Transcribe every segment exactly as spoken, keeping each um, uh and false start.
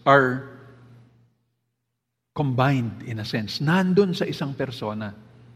are combined in a sense. Nandun sa isang persona.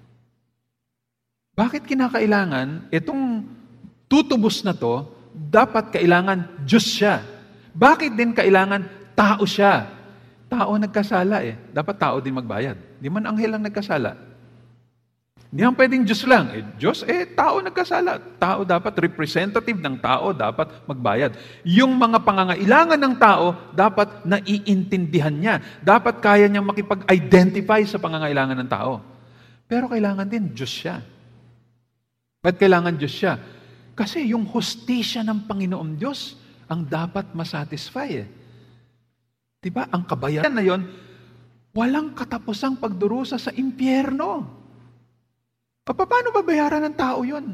Bakit kinakailangan itong tutubos na to, dapat kailangan Diyos siya? Bakit din kailangan tao siya? Tao nagkasala eh. Dapat tao din magbayad. Di man anghel ang nagkasala. Hindi naman pwedeng Diyos lang. Eh, Diyos, eh, tao nagkasala. Tao dapat, representative ng tao, dapat magbayad. Yung mga pangangailangan ng tao, dapat naiintindihan niya. Dapat kaya niyang makipag-identify sa pangangailangan ng tao. Pero kailangan din Diyos siya. Ba't kailangan Diyos siya? Kasi yung hustisya ng Panginoon Diyos ang dapat masatisfy eh. Diba? Ang kabayaran na yon, walang katapusang pagdurusa sa impyerno. Paano babayaran ng tao yun?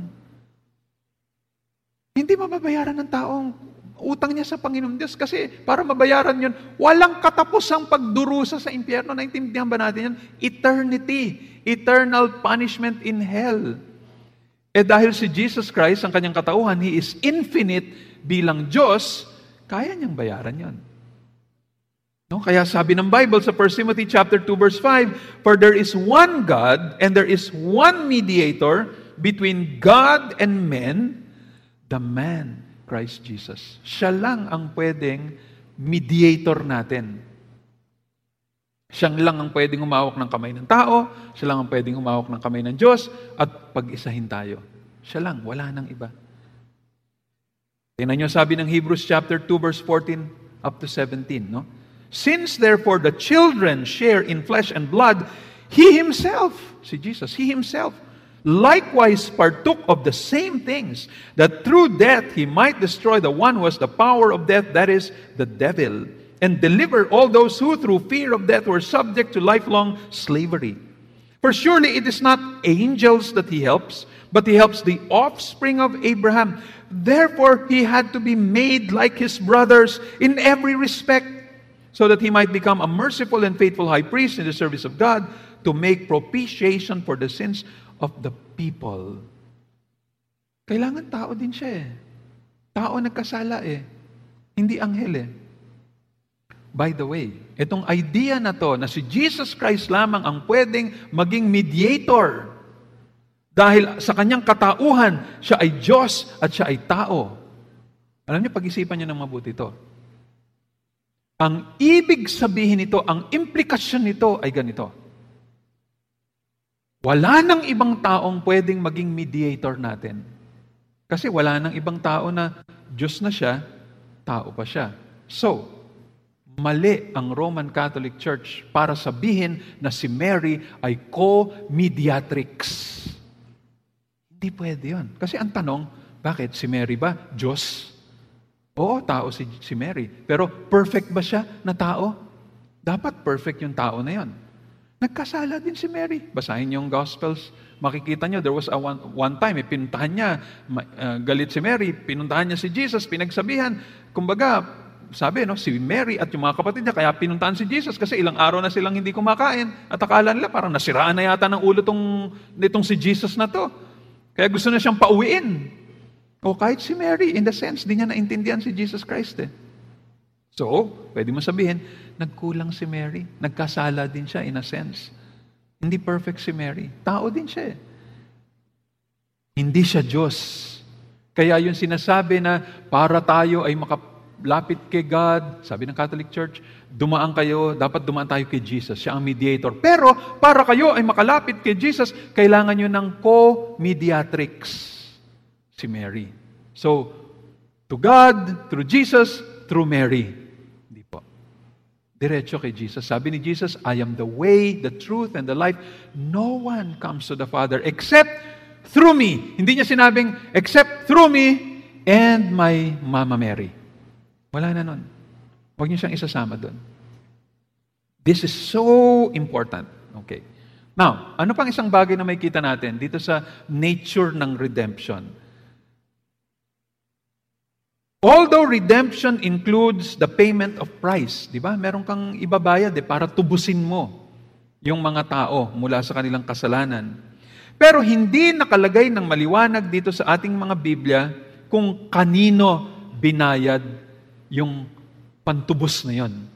Hindi mababayaran ng taong utang niya sa Panginoon Diyos kasi para mabayaran yun, walang katapusang pagdurusa sa impyerno. Naintindihan ba natin yan? Eternity. Eternal punishment in hell. Eh dahil si Jesus Christ, ang kanyang katauhan, He is infinite bilang Diyos, kaya niyang bayaran yun. No? Kaya sabi ng Bible sa First Timothy chapter two verse five, "For there is one God and there is one mediator between God and men, the man Christ Jesus." Siya lang ang pwedeng mediator natin. Siya lang ang pwedeng humawak ng kamay ng tao, siya lang ang pwedeng humawak ng kamay ng Diyos at pag-isahin tayo. Siya lang, wala nang iba. Tingnan niyo sabi ng Hebrews chapter two verse fourteen up to seventeen, no? "Since therefore the children share in flesh and blood, He Himself," si Jesus, He Himself, "likewise partook of the same things, that through death He might destroy the one who has the power of death, that is, the devil, and deliver all those who through fear of death were subject to lifelong slavery. For surely it is not angels that He helps, but He helps the offspring of Abraham. Therefore He had to be made like His brothers in every respect, so that He might become a merciful and faithful high priest in the service of God, to make propitiation for the sins of the people." Kailangan tao din siya eh. Tao nagkasala eh. Hindi anghel eh. By the way, itong idea na to na si Jesus Christ lamang ang pwedeng maging mediator dahil sa kanyang katauhan, siya ay Diyos at siya ay tao. Alam niyo, pag-isipan niyo ng mabuti ito. Ang ibig sabihin nito, ang implikasyon nito ay ganito. Wala nang ibang taong pwedeng maging mediator natin. Kasi wala nang ibang tao na Diyos na siya, tao pa siya. So, mali ang Roman Catholic Church para sabihin na si Mary ay co-mediatrix. Hindi pwede yun. Kasi ang tanong, bakit si Mary ba Diyos? Oo, tao si, si Mary. Pero perfect ba siya na tao? Dapat perfect yung tao na yon. Nagkasala din si Mary. Basahin yung Gospels. Makikita nyo, there was a one, one time, eh, pinuntahan niya, uh, galit si Mary, pinuntahan niya si Jesus, pinagsabihan. Kumbaga, sabi, no, si Mary at yung mga kapatid niya, kaya pinuntahan si Jesus kasi ilang araw na silang hindi kumakain. At akala nila, parang nasiraan na yata ng ulo tong, nitong si Jesus na to. Kaya gusto na siyang pauwiin. O kahit si Mary, in the sense, di niya naintindihan si Jesus Christ eh. So, pwede mo sabihin, nagkulang si Mary. Nagkasala din siya in a sense. Hindi perfect si Mary. Tao din siya eh. Hindi siya Diyos. Kaya yung sinasabi na para tayo ay makalapit kay God, sabi ng Catholic Church, dumaan kayo, dapat dumaan tayo kay Jesus. Siya ang mediator. Pero para kayo ay makalapit kay Jesus, kailangan nyo ng co-mediatrix. Si Mary. So, to God, through Jesus, through Mary. Hindi po. Diretso kay Jesus. Sabi ni Jesus, "I am the way, the truth, and the life. No one comes to the Father except through me." Hindi niya sinabing, except through me and my Mama Mary. Wala na nun. Huwag niyo siyang isasama doon. This is so important. Okay. Now, ano pang isang bagay na may kita natin dito sa nature ng redemption? Although redemption includes the payment of price, di ba? Meron kang ibabayad eh, para tubusin mo yung mga tao mula sa kanilang kasalanan. Pero hindi nakalagay ng maliwanag dito sa ating mga Biblia kung kanino binayad yung pantubos na yon.